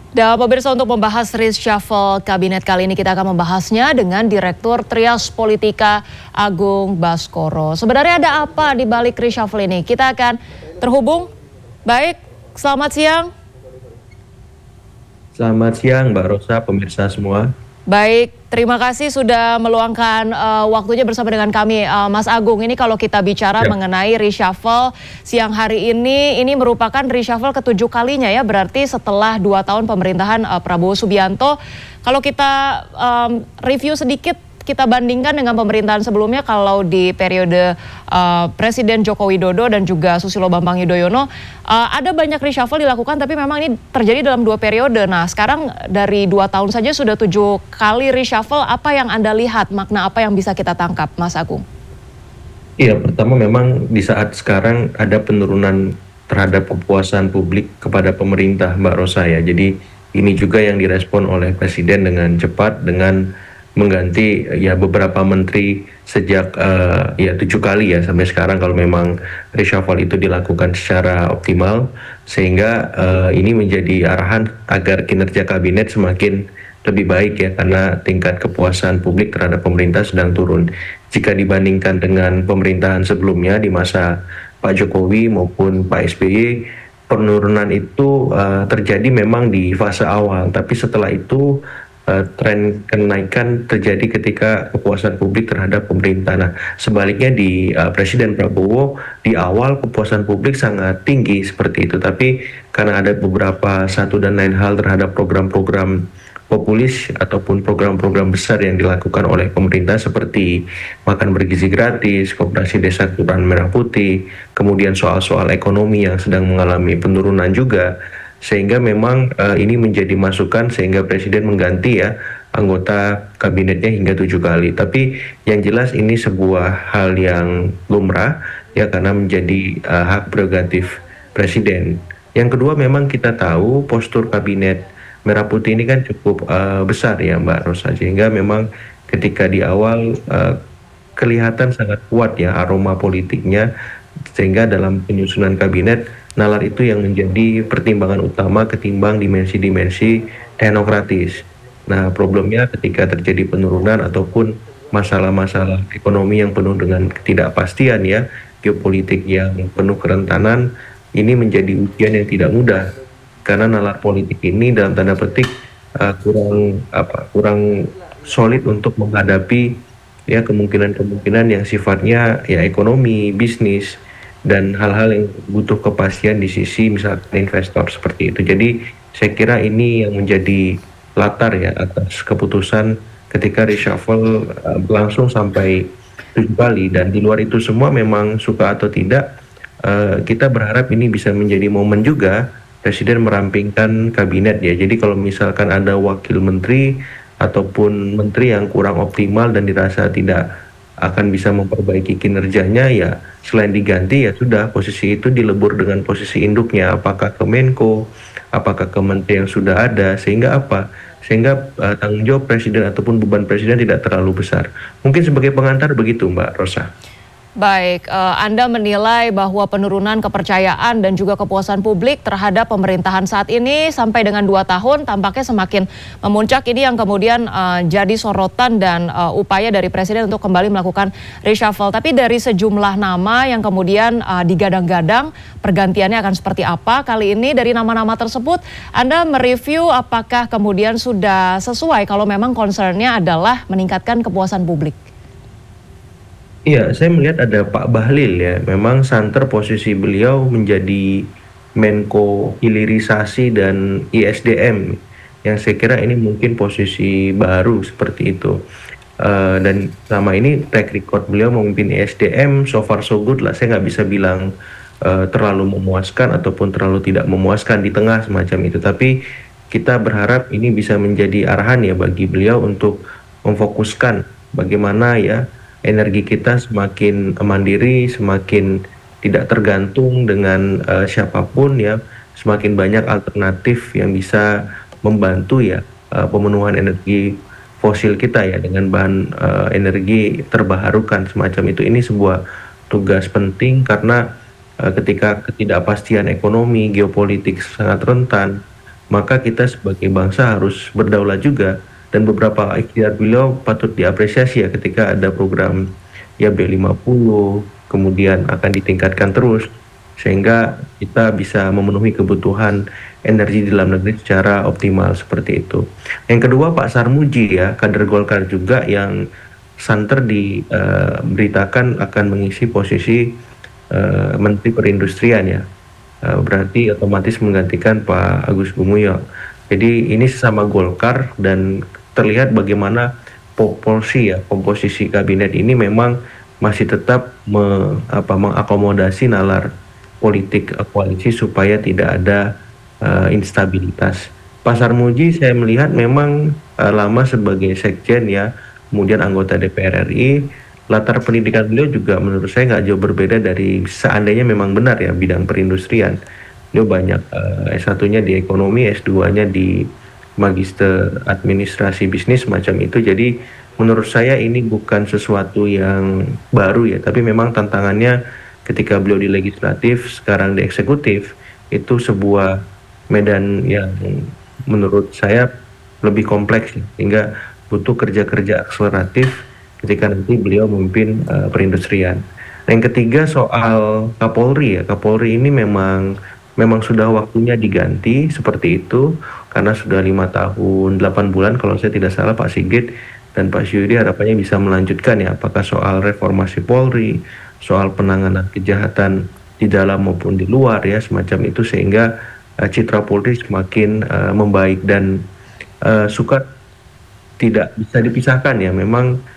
Dan pemirsa, untuk membahas reshuffle kabinet kali ini kita akan membahasnya dengan Direktur Trias Politika Agung Baskoro. Sebenarnya ada apa di balik reshuffle ini? Kita akan terhubung. Baik, selamat siang. Selamat siang Mbak Rosa, pemirsa semua. Baik, terima kasih sudah meluangkan waktunya bersama dengan kami, Mas Agung. Ini kalau kita bicara mengenai reshuffle siang hari ini merupakan reshuffle ke-7 kalinya ya, berarti setelah 2 tahun pemerintahan Prabowo Subianto. Kalau kita review sedikit, kita bandingkan dengan pemerintahan sebelumnya, kalau di periode Presiden Joko Widodo dan juga Susilo Bambang Yudhoyono, ada banyak reshuffle dilakukan, tapi memang ini terjadi dalam 2 periode. Nah, sekarang dari 2 tahun saja sudah 7 kali reshuffle. Apa yang Anda lihat, makna apa yang bisa kita tangkap, Mas Agung? Iya, pertama memang di saat sekarang ada penurunan terhadap kepuasan publik kepada pemerintah, Mbak Rosa ya. Jadi ini juga yang direspon oleh Presiden dengan cepat dengan mengganti ya beberapa menteri sejak 7 kali ya sampai sekarang, kalau memang reshuffle itu dilakukan secara optimal, sehingga ini menjadi arahan agar kinerja kabinet semakin lebih baik ya, karena tingkat kepuasan publik terhadap pemerintah sedang turun. Jika dibandingkan dengan pemerintahan sebelumnya di masa Pak Jokowi maupun Pak SBY, penurunan itu terjadi memang di fase awal, tapi setelah itu tren kenaikan terjadi ketika kepuasan publik terhadap pemerintah. Nah, sebaliknya di Presiden Prabowo, di awal kepuasan publik sangat tinggi seperti itu, tapi karena ada beberapa satu dan lain hal terhadap program-program populis ataupun program-program besar yang dilakukan oleh pemerintah seperti makan bergizi gratis, koperasi desa Kelurahan Merah Putih, kemudian soal-soal ekonomi yang sedang mengalami penurunan juga, sehingga memang ini menjadi masukan sehingga Presiden mengganti ya anggota kabinetnya hingga 7 kali. Tapi yang jelas ini sebuah hal yang lumrah ya, karena menjadi hak prerogatif Presiden. Yang kedua, memang kita tahu postur kabinet Merah Putih ini kan cukup besar ya Mbak Rosa, sehingga memang ketika di awal kelihatan sangat kuat ya aroma politiknya, sehingga dalam penyusunan kabinet nalar itu yang menjadi pertimbangan utama ketimbang dimensi-dimensi teknokratis. Nah, problemnya ketika terjadi penurunan ataupun masalah-masalah ekonomi yang penuh dengan ketidakpastian ya, geopolitik yang penuh kerentanan, ini menjadi ujian yang tidak mudah, karena nalar politik ini dalam tanda petik kurang solid untuk menghadapi ya kemungkinan-kemungkinan yang sifatnya ya ekonomi, bisnis, dan hal-hal yang butuh kepastian di sisi misalkan investor seperti itu. Jadi saya kira ini yang menjadi latar ya atas keputusan ketika reshuffle berlangsung sampai 7 kali, dan di luar itu semua memang suka atau tidak kita berharap ini bisa menjadi momen juga Presiden merampingkan kabinet ya. Jadi kalau misalkan ada wakil menteri ataupun menteri yang kurang optimal dan dirasa tidak akan bisa memperbaiki kinerjanya, ya selain diganti ya sudah, posisi itu dilebur dengan posisi induknya, apakah ke Menko, apakah ke menteri yang sudah ada, sehingga tanggung jawab Presiden ataupun beban Presiden tidak terlalu besar. Mungkin sebagai pengantar begitu Mbak Rosa. Baik, Anda menilai bahwa penurunan kepercayaan dan juga kepuasan publik terhadap pemerintahan saat ini sampai dengan 2 tahun tampaknya semakin memuncak. Ini yang kemudian jadi sorotan dan upaya dari Presiden untuk kembali melakukan reshuffle. Tapi dari sejumlah nama yang kemudian digadang-gadang pergantiannya akan seperti apa kali ini, dari nama-nama tersebut Anda mereview apakah kemudian sudah sesuai kalau memang concernnya adalah meningkatkan kepuasan publik? Iya, saya melihat ada Pak Bahlil ya. Memang santer posisi beliau menjadi Menko Hilirisasi dan ISDM, yang saya kira ini mungkin posisi baru seperti itu. Dan selama ini track record beliau memimpin ISDM so far so good lah. Saya nggak bisa bilang terlalu memuaskan ataupun terlalu tidak memuaskan, di tengah semacam itu. Tapi kita berharap ini bisa menjadi arahan ya bagi beliau untuk memfokuskan bagaimana ya energi kita semakin mandiri, semakin tidak tergantung dengan siapapun ya, semakin banyak alternatif yang bisa membantu ya pemenuhan energi fosil kita ya dengan bahan energi terbarukan semacam itu. Ini sebuah tugas penting karena ketika ketidakpastian ekonomi, geopolitik sangat rentan, maka kita sebagai bangsa harus berdaulat juga. Dan beberapa ikhtiar beliau patut diapresiasi ya, ketika ada program ya B50, kemudian akan ditingkatkan terus sehingga kita bisa memenuhi kebutuhan energi di dalam negeri secara optimal seperti itu. Yang kedua, Pak Sarmuji ya, kader Golkar juga yang santer diberitakan akan mengisi posisi Menteri Perindustrian ya. Berarti otomatis menggantikan Pak Agus Gumiwang. Jadi ini sesama Golkar dan terlihat bagaimana komposisi kabinet ini memang masih tetap mengakomodasi nalar politik koalisi supaya tidak ada instabilitas. Pak Sarmuji saya melihat memang lama sebagai sekjen ya, kemudian anggota DPR RI. Latar pendidikan beliau juga menurut saya nggak jauh berbeda dari seandainya memang benar ya bidang perindustrian. Beliau banyak S1-nya di ekonomi, S2-nya di Magister Administrasi Bisnis macam itu. Jadi menurut saya ini bukan sesuatu yang baru ya, tapi memang tantangannya ketika beliau di legislatif, sekarang di eksekutif, itu sebuah medan yang menurut saya lebih kompleks ya, sehingga butuh kerja-kerja akseleratif ketika nanti beliau memimpin perindustrian. Yang ketiga soal Kapolri ya, Kapolri ini memang sudah waktunya diganti seperti itu karena sudah 5 tahun 8 bulan kalau saya tidak salah Pak Sigit dan Pak Syudi harapannya bisa melanjutkan ya, apakah soal reformasi Polri, soal penanganan kejahatan di dalam maupun di luar ya, semacam itu, sehingga citra Polri semakin membaik dan suka tidak bisa dipisahkan ya, memang